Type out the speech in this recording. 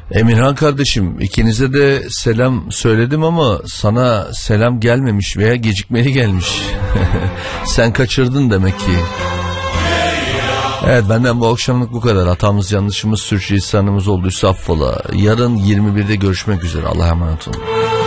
Emirhan kardeşim, ikinize de selam söyledim ama sana selam gelmemiş veya gecikmeli gelmiş. Sen kaçırdın demek ki. Evet, benden bu akşamlık bu kadar. Hatamız, yanlışımız, sürçülisanımız olduysa affola. Yarın 21'de görüşmek üzere. Allah'a emanet olun.